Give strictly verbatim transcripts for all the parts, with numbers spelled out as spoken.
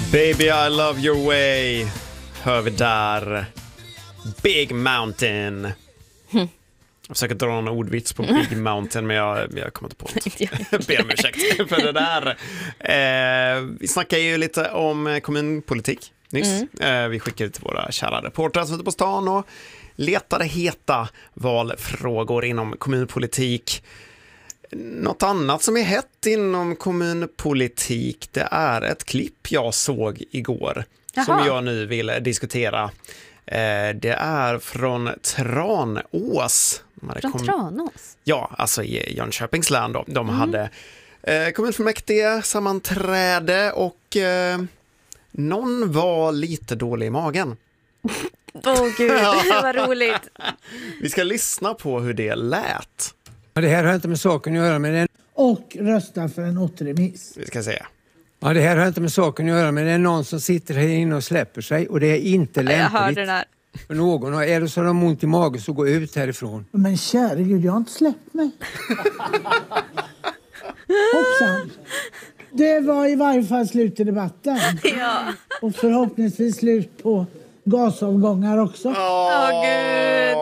Baby I love your way. Hör vi där. Big Mountain. Hm. Jag försöker dra en ordvits på Big Mountain, men jag, jag kommer inte på det. Jag ber om ursäkt för det där. Eh, vi snackar ju lite om kommunpolitik nyss. Mm. Eh, vi skickade till våra kära reportrar som ute på stan och letade heta valfrågor inom kommunpolitik. Något annat som är hett inom kommunpolitik, det är ett klipp jag såg igår. Jaha. Som jag nu vill diskutera. Eh, det är från Tranås. Från kom... Tranås? Ja, alltså i Jönköpings län då. De mm. hade eh, kommunfullmäktige sammanträde och eh, någon var lite dålig i magen. Åh oh, gud, det var roligt. Vi ska lyssna på hur det lät. Ja, det här har inte med saken att göra med den. Och rösta för en återremiss. Vi ska se. Ja, det här har inte med saken att göra, men det är någon som sitter här inne och släpper sig och det är inte lämpligt. Jag hörde det där. För någon, och är det så de har ont i magen så gå ut härifrån. Men kära Gud, jag har inte släppt mig. Hoppsan. Det var i varje fall slut i debatten. Ja. Och förhoppningsvis slut på gasavgångar också. Åh oh, gud.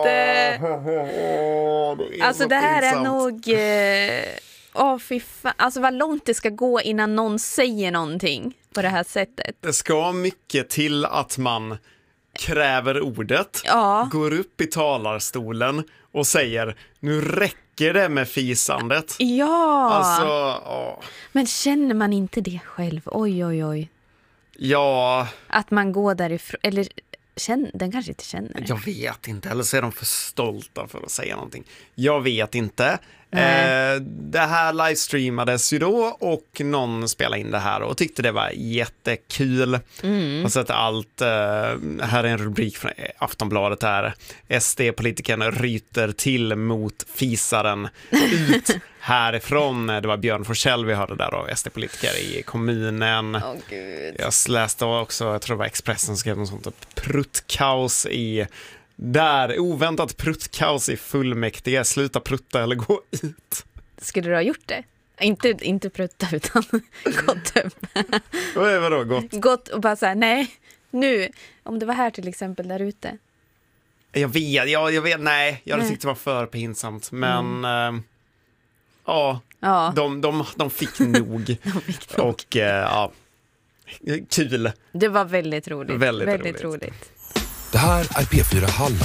Det alltså det här pinsamt. Är nog... Eh... Åh, fy fan. Alltså vad långt det ska gå innan någon säger någonting på det här sättet. Det ska mycket till att man kräver ordet, ja. Går upp i talarstolen och säger, nu räcker det med fisandet. Ja, alltså, åh. Men känner man inte det själv? Oj, oj, oj. Ja. Att man går därifrån, eller känner, den kanske inte känner det. Jag vet inte, eller så är de för stolta för att säga någonting. Jag vet inte. Eh, det här livestreamades ju då och någon spelade in det här och tyckte det var jättekul. Mm. Och så att allt, eh, här är en rubrik från Aftonbladet här. S D-politikern ryter till mot fisaren ut härifrån. Det var Björn Forsell vi hörde där då, S D-politiker i kommunen. Oh, Gud. Jag läste också, jag tror det var Expressen skrev något sånt, ett pruttkaos i där, oväntat pruttkaos i fullmäktige. Sluta prutta eller gå ut. Skulle du ha gjort det? Inte, inte prutta utan gått upp. Vad är det då? Gått? Gått och bara såhär, nej, nu. Om det var här till exempel där ute. Jag vet, jag, jag vet, nej. Jag hade tyckt det var för pinsamt. Men, mm. äh, ja, ja. De, de, de fick nog. de fick nog. Och, äh, ja, kul. Det var väldigt roligt. Väldigt, väldigt roligt. roligt. Det här är P fyra Halland.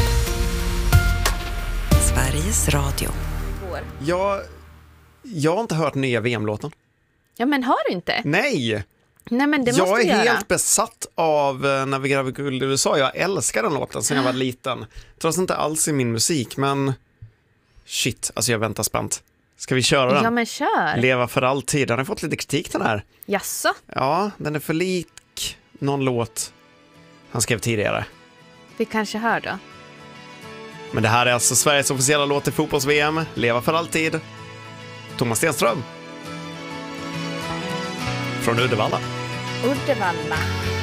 Sveriges Radio. Jag, jag har inte hört nya V M-låten. Ja, men har du inte? Nej. Nej, men det jag måste är göra. helt besatt av uh, När vi gräver guld i U S A. Jag älskar den låten sedan jag var liten. Trots inte alls i min musik, men shit, alltså jag väntar spänt. Ska vi köra den? Ja, men kör. Leva för alltid. Den har fått lite kritik den här. Jaså? Ja, den är för lik någon låt han skrev tidigare. Vi kanske hör då. Men det här är alltså Sveriges officiella låt till fotbolls-V M. Leva för alltid. Thomas Stenström. Från Uddevalla. Uddevalla.